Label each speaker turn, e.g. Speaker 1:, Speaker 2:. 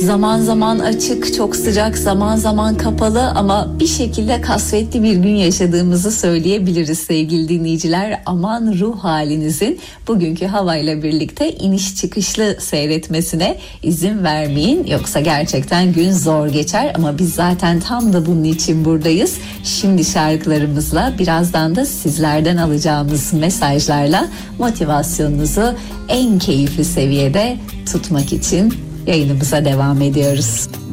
Speaker 1: Zaman zaman açık, çok sıcak, zaman zaman kapalı ama bir şekilde kasvetli bir gün yaşadığımızı söyleyebiliriz sevgili dinleyiciler. Aman ruh halinizin bugünkü havayla birlikte iniş çıkışlı seyretmesine izin vermeyin. Yoksa gerçekten gün zor geçer ama biz zaten tam da bunun için buradayız. Şimdi şarkılarımızla, birazdan da sizlerden alacağımız mesajlarla motivasyonunuzu en keyifli seviyede tutmak için yayınımıza devam ediyoruz.